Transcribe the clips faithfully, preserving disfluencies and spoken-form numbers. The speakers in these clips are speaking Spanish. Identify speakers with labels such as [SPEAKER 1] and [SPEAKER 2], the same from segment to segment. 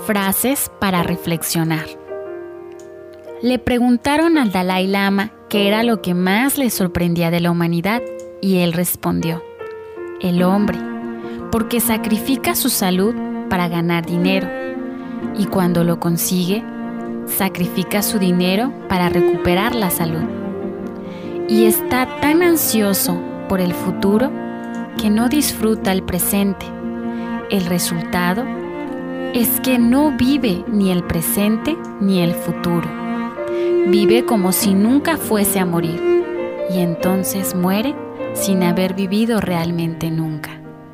[SPEAKER 1] Frases para reflexionar. Le preguntaron al Dalai Lama qué era lo que más le sorprendía de la humanidad y él respondió: el hombre, porque sacrifica su salud para ganar dinero y cuando lo consigue, sacrifica su dinero para recuperar la salud. Y está tan ansioso por el futuro que no disfruta el presente. El resultado es que no vive ni el presente ni el futuro. Vive como si nunca fuese a morir y entonces muere sin haber vivido realmente nunca.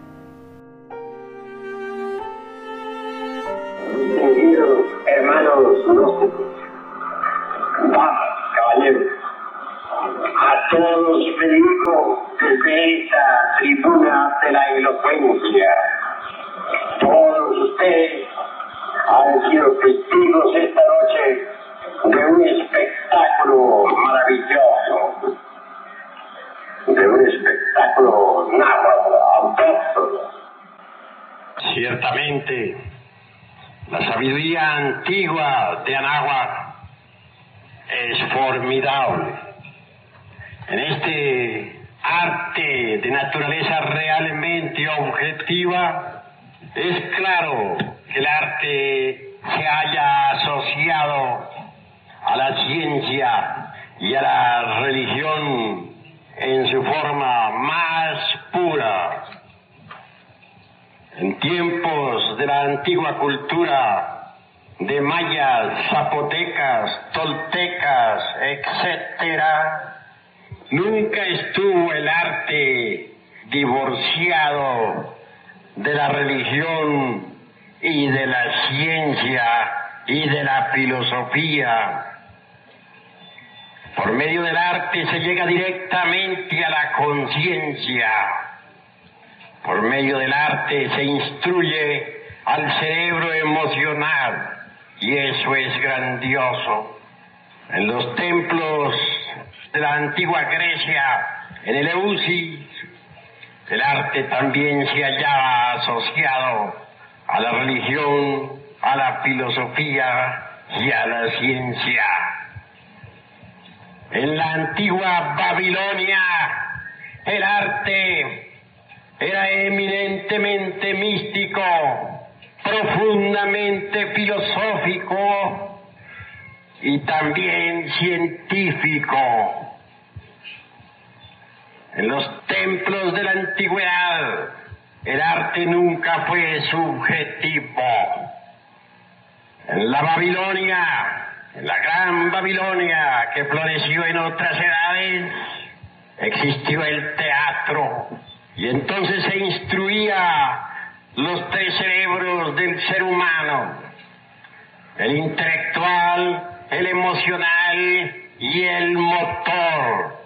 [SPEAKER 2] Distinguidos hermanos gnósticos, damas, caballeros, a todos me dirijo desde esta tribuna de la elocuencia. Todos ustedes han sido testigos esta noche de un espectáculo maravilloso, de un espectáculo náhuatl, autóctono.
[SPEAKER 3] Ciertamente, la sabiduría antigua de Anáhuac es formidable. En este arte de naturaleza realmente objetiva, es claro que el arte se haya asociado a la ciencia y a la religión en su forma más pura. En tiempos de la antigua cultura de mayas, zapotecas, toltecas, etcétera, nunca estuvo el arte divorciado de la religión y de la ciencia y de la filosofía. Por medio del arte se llega directamente a la conciencia. Por medio del arte se instruye al cerebro emocional y eso es grandioso. En los templos de la antigua Grecia, en el Eleusis, el arte también se hallaba asociado a la religión, a la filosofía y a la ciencia. En la antigua Babilonia, el arte era eminentemente místico, profundamente filosófico y también científico. En los templos de la antigüedad, el arte nunca fue subjetivo. En la Babilonia, en la gran Babilonia que floreció en otras edades, existió el teatro y entonces se instruía los tres cerebros del ser humano: el intelectual, el emocional y el motor.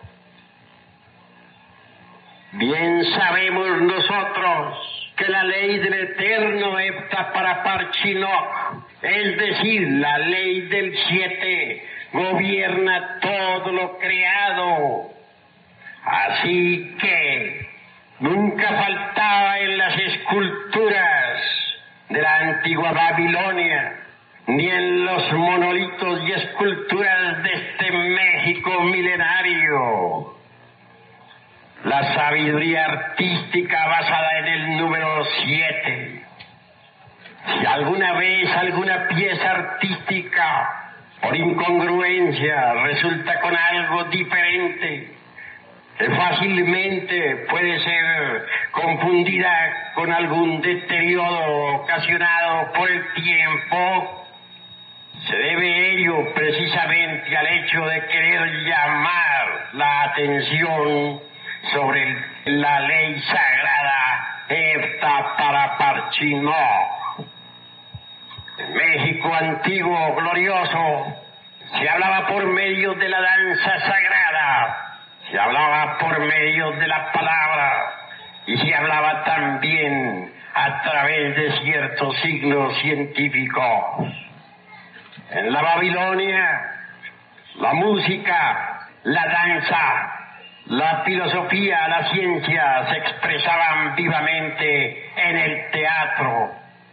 [SPEAKER 3] Bien sabemos nosotros que la ley del eterno Hepta Paraparchinoc, es decir, la ley del siete, gobierna todo lo creado. Así que nunca faltaba en las esculturas de la antigua Babilonia, ni en los monolitos y esculturas de este México milenario, la sabiduría artística basada en el número siete. Si alguna vez alguna pieza artística, por incongruencia, resulta con algo diferente, que fácilmente puede ser confundida con algún deterioro ocasionado por el tiempo, se debe ello precisamente al hecho de querer llamar la atención sobre la ley sagrada Hepta Paraparchinoc. En México antiguo, glorioso, se hablaba por medio de la danza sagrada, se hablaba por medio de la palabra y se hablaba también a través de ciertos signos científicos. En la Babilonia, la música, la danza, la filosofía, la ciencia se expresaban vivamente en el teatro.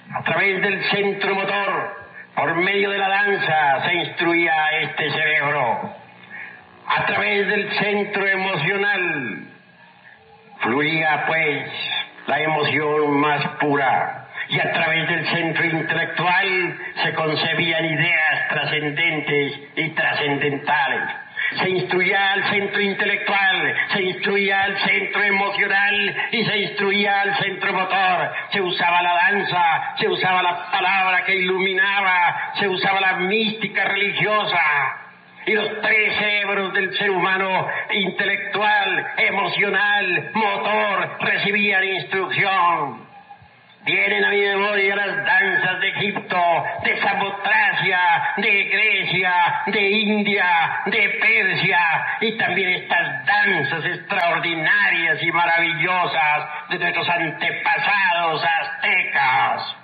[SPEAKER 3] A través del centro motor, por medio de la danza, se instruía este cerebro. A través del centro emocional, fluía pues la emoción más pura. Y a través del centro intelectual se concebían ideas trascendentes y trascendentales. Se instruía al centro intelectual, se instruía al centro emocional y se instruía al centro motor. Se usaba la danza, se usaba la palabra que iluminaba, se usaba la mística religiosa. Y los tres cerebros del ser humano, intelectual, emocional, motor, recibían instrucción. Vienen a mi memoria las danzas de Egipto, de Samotracia, de Grecia, de India, de Persia, y también estas danzas extraordinarias y maravillosas de nuestros antepasados aztecas.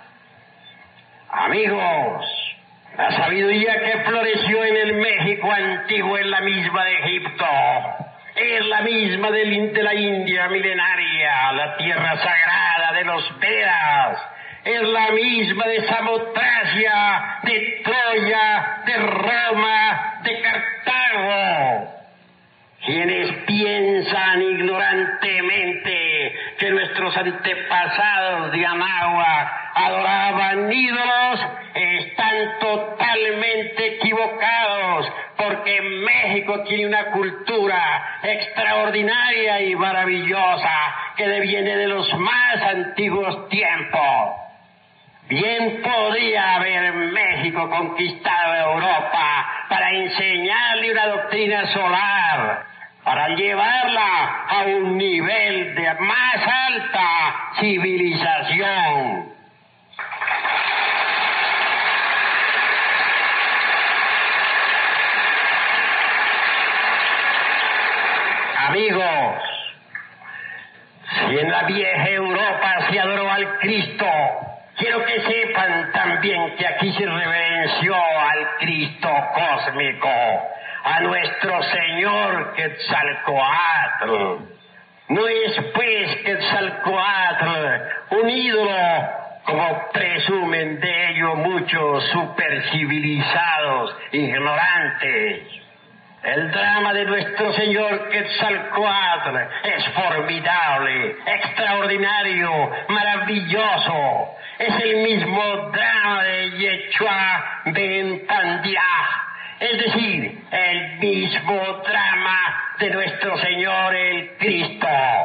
[SPEAKER 3] Amigos, la sabiduría que floreció en el México antiguo es la misma de Egipto. Es la misma de la India milenaria, la tierra sagrada de los Vedas. Es la misma de Samotracia, de Troya, de Roma, de Cartago. Quienes piensan ignorantemente que nuestros antepasados de Anáhuac adoraban ídolos están totalmente equivocados, porque México tiene una cultura extraordinaria y maravillosa que deviene de los más antiguos tiempos. Bien podría haber México conquistado Europa para enseñarle una doctrina solar, para llevarla a un nivel de más alta civilización. Amigos, si en la vieja Europa se adoró al Cristo, quiero que sepan también que aquí se reverenció al Cristo cósmico, a nuestro Señor Quetzalcóatl. No es pues Quetzalcóatl un ídolo, como presumen de ello muchos supercivilizados ignorantes. El drama de nuestro Señor Quetzalcóatl es formidable, extraordinario, maravilloso. Es el mismo drama de Yechua Bentandia, es decir, el mismo drama de nuestro Señor el Cristo.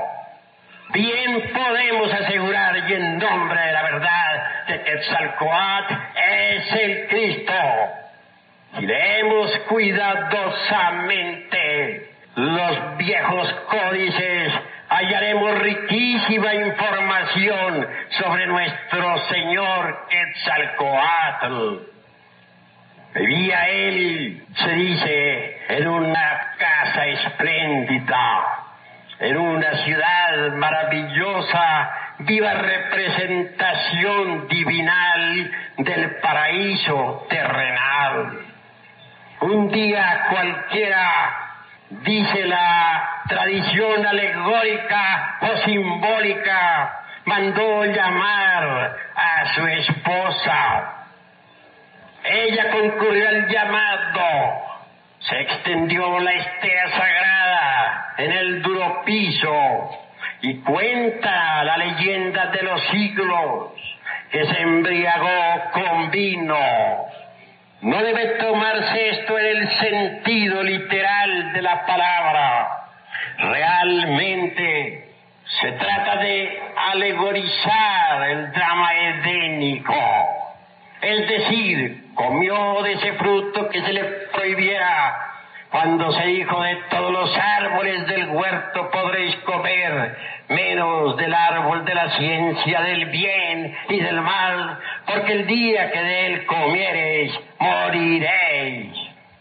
[SPEAKER 3] Bien podemos asegurar y en nombre de la verdad de Quetzalcóatl es el Cristo. Si leemos cuidadosamente los viejos códices, hallaremos riquísima información sobre nuestro Señor Quetzalcóatl. Vivía él, se dice, en una casa espléndida, en una ciudad maravillosa, viva representación divinal del paraíso terrenal. Un día cualquiera, dice la tradición alegórica o simbólica, mandó llamar a su esposa. Ella concurrió al llamado. Se extendió la estea sagrada en el duro piso y cuenta la leyenda de los siglos que se embriagó con vino. No debe tomarse esto en el sentido literal de la palabra. Realmente se trata de alegorizar el drama edénico. Es decir, comió de ese fruto que se le prohibiera, cuando se dijo: de todos los árboles del huerto podréis comer, menos del árbol de la ciencia del bien y del mal, porque el día que de él comiereis, moriréis.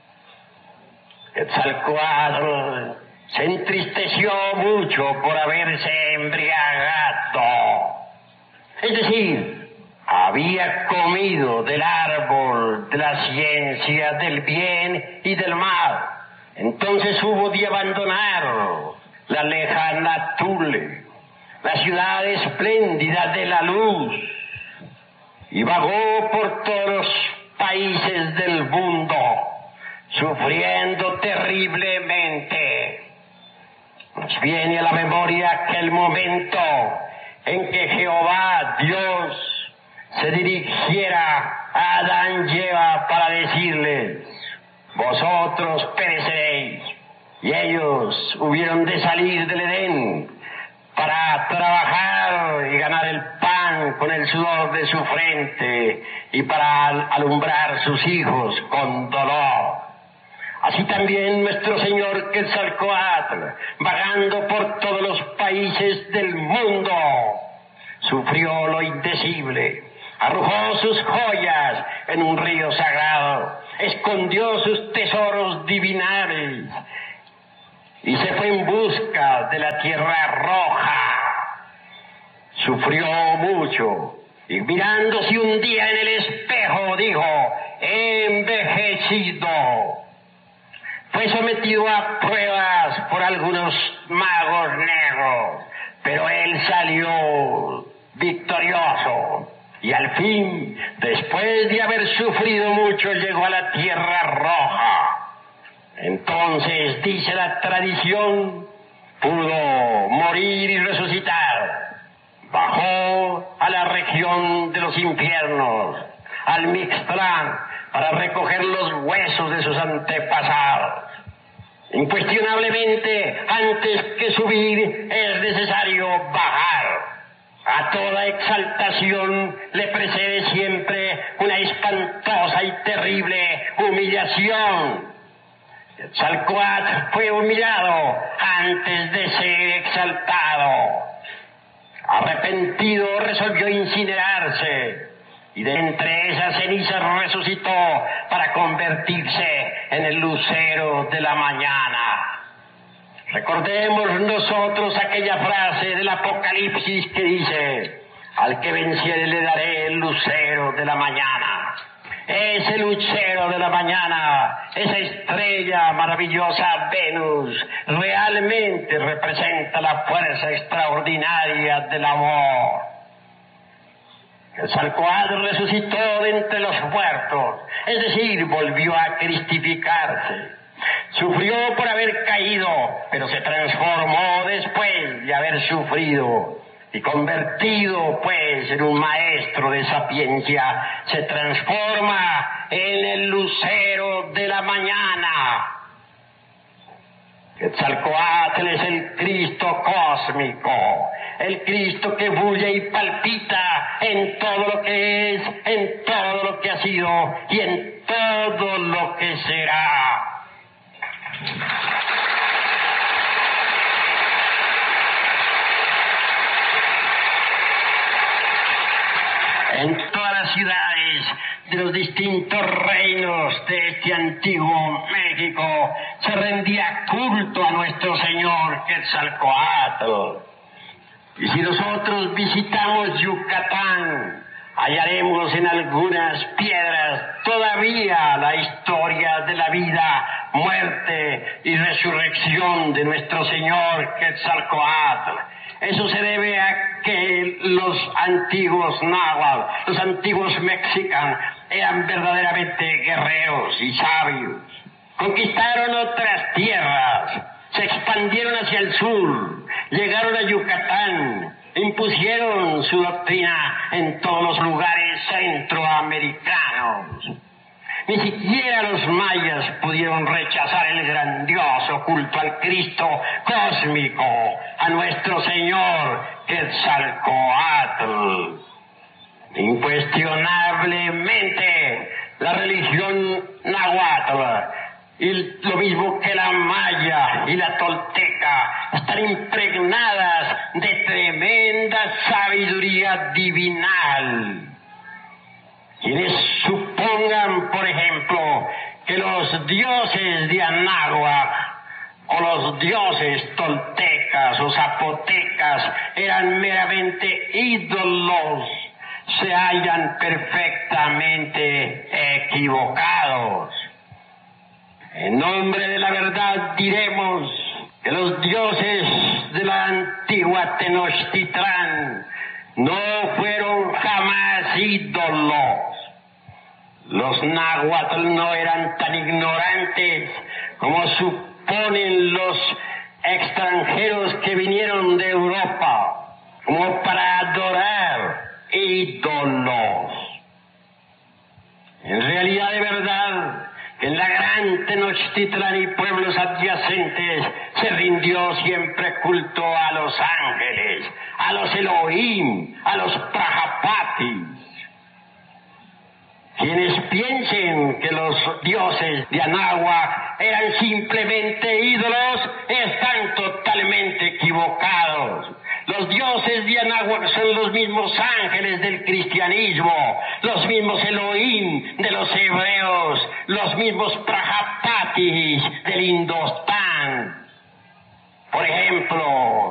[SPEAKER 3] Quetzalcóatl se entristeció mucho por haberse embriagado. Es decir, había comido del árbol de la ciencia del bien y del mal. Entonces hubo de abandonar la lejana Tule, la ciudad espléndida de la luz, y vagó por todos los países del mundo, sufriendo terriblemente. Nos viene a la memoria aquel momento en que Jehová Dios se dirigiera a Adán y Eva para decirles: vosotros pereceréis. Y ellos hubieron de salir del Edén para trabajar y ganar el pan con el sudor de su frente y para alumbrar sus hijos con dolor. Así también nuestro Señor Quetzalcóatl, vagando por todos los países del mundo, sufrió lo indecible, arrojó sus joyas en un río sagrado, escondió sus tesoros divinales y se fue en busca de la tierra roja. Sufrió mucho y mirándose un día en el espejo dijo: he envejecido. Fue sometido a pruebas por algunos magos negros, pero él salió victorioso. Y al fin, después de haber sufrido mucho, llegó a la tierra roja. Entonces, dice la tradición, pudo morir y resucitar. Bajó a la región de los infiernos, al Mixtlán, para recoger los huesos de sus antepasados. Incuestionablemente, antes que subir, es necesario bajar. A toda exaltación le precede siempre una espantosa y terrible humillación. Quetzalcóatl fue humillado antes de ser exaltado. Arrepentido, resolvió incinerarse, y de entre esas cenizas resucitó para convertirse en el lucero de la mañana. Recordemos nosotros aquella frase del Apocalipsis que dice: al que venciere le daré el lucero de la mañana. Ese lucero de la mañana, esa estrella maravillosa Venus, realmente representa la fuerza extraordinaria del amor. Quetzalcóatl resucitó de entre los muertos, es decir, volvió a cristificarse. Sufrió por haber caído, pero se transformó después de haber sufrido. Y convertido, pues, en un maestro de sapiencia, se transforma en el lucero de la mañana. Quetzalcóatl es el Cristo cósmico, el Cristo que bulle y palpita en todo lo que es, en todo lo que ha sido y en todo lo que será. En todas las ciudades de los distintos reinos de este antiguo México se rendía culto a nuestro Señor Quetzalcóatl. Y si nosotros visitamos Yucatán, hallaremos en algunas piedras todavía la historia de la vida, muerte y resurrección de nuestro Señor Quetzalcóatl. Eso se debe a que los antiguos náhuatl, los antiguos mexicanos, eran verdaderamente guerreros y sabios. Conquistaron otras tierras, se expandieron hacia el sur, llegaron a Yucatán, impusieron su doctrina en todos los lugares centroamericanos. Ni siquiera los mayas pudieron rechazar el grandioso culto al Cristo cósmico, a nuestro Señor Quetzalcóatl. Incuestionablemente, la religión náhuatl, y lo mismo que la maya y la tolteca, están impregnadas de tremenda sabiduría divinal. Quienes supongan, por ejemplo, que los dioses de Anáhuac o los dioses toltecas o zapotecas eran meramente ídolos, se hallan perfectamente equivocados. En nombre de la verdad diremos que los dioses de la antigua Tenochtitlán no fueron jamás ídolos. Los náhuatl no eran tan ignorantes como suponen los extranjeros que vinieron de Europa, como para adorar ídolos. En realidad, de verdad, que en la gran Tenochtitlán y pueblos adyacentes se rindió siempre culto a los ángeles, a los Elohim, a los Prajapatis. Quienes piensen que los dioses de Anáhuac eran simplemente ídolos están totalmente equivocados. Los dioses de Anáhuac son los mismos ángeles del cristianismo, los mismos Elohim de los hebreos, los mismos Prajapatis del Indostán. Por ejemplo,